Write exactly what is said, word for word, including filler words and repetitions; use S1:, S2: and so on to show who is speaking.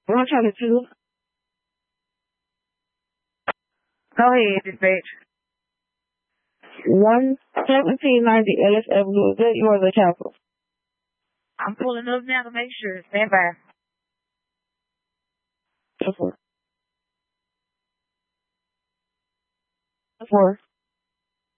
S1: one twenty-two.
S2: Go ahead, dispatch.
S1: one seventeen ninety Ellis Avenue, Good York, the Chapel.
S2: I'm pulling up now to make sure. Stand by.
S1: Four. Four.